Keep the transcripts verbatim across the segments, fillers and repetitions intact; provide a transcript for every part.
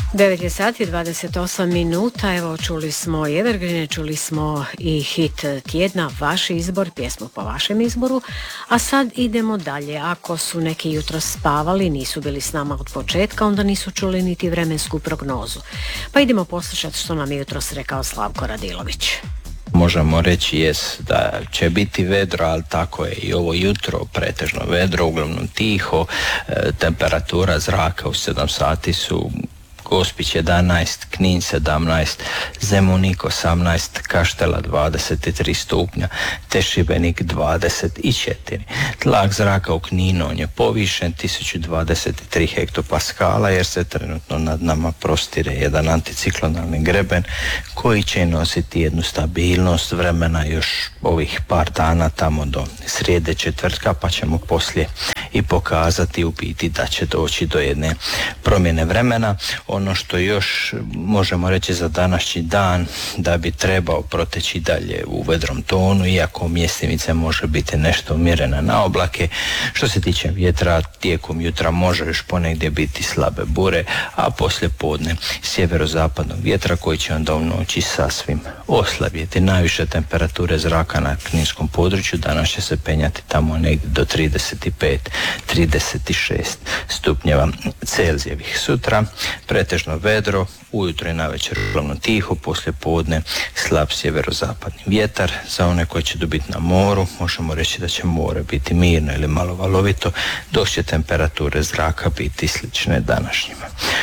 devet je sati, dvadeset osam minuta, evo čuli smo i Evergreen, čuli smo i hit tjedna, vaš izbor, pjesmu po vašem izboru, a sad idemo dalje. Ako su neki jutro spavali, nisu bili s nama od početka, onda nisu čuli niti vremensku prognozu. Pa idemo poslušati što nam je jutros rekao Slavko Radilović. Možemo reći jes da će biti vedro, ali tako je i ovo jutro, pretežno vedro, uglavnom tiho, e, temperatura zraka u sedam sati su Gospić jedanaest, Knin sedamnaest, Zemunik osamnaest, Kaštela dvadeset tri stupnja, te Šibenik dvadeset četiri. Tlak zraka u Kninu on je povišen tisuću dvadeset tri hektopaskala jer se trenutno nad nama prostire jedan anticiklonalni greben koji će nositi jednu stabilnost vremena još ovih par dana tamo do srijede četvrtka, pa ćemo poslije i pokazati u biti da će doći do jedne promjene vremena. Ono što još možemo reći za današnji dan da bi trebao proteći dalje u vedrom tonu, iako mjestimice može biti nešto umjerena na oblake. Što se tiče vjetra, tijekom jutra može još ponegdje biti slabe bure, a poslije podne sjeverozapadnog vjetra koji će onda u noći sasvim oslabjeti. Najviše temperature zraka na kninskom području danas će se penjati tamo negdje do trideset pet trideset šest stupnjeva Celzijevih. Sutra pretežno vedro, ujutro i navečer uglavnom tiho, poslije podne slab sjeverozapadni vjetar. Za one koji će dobiti na moru možemo reći da će more biti mirno ili malo valovito, dok će temperature zraka biti slične današnjima.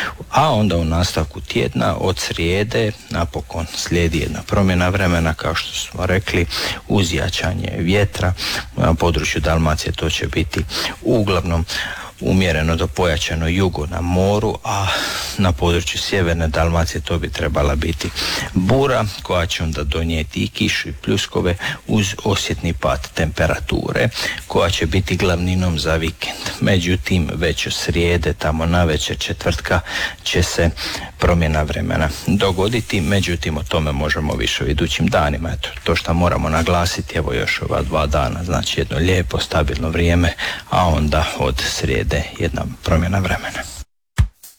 A onda u nastavku tjedna od srijede napokon slijedi jedna promjena vremena, kao što smo rekli, uz jačanje vjetra. Na području Dalmacije to će biti uglavnom umjereno do pojačano jugo na moru, a na području sjeverne Dalmacije to bi trebala biti bura koja će onda donijeti i kišu i pljuskove uz osjetni pad temperature koja će biti glavninom za vikend. Međutim, već u srijede, tamo na večer četvrtka će se promjena vremena dogoditi, međutim o tome možemo više u idućim danima. Eto, to što moramo naglasiti, evo još ova dva dana, znači jedno lijepo, stabilno vrijeme, a onda od srijede jedna promjena vremena.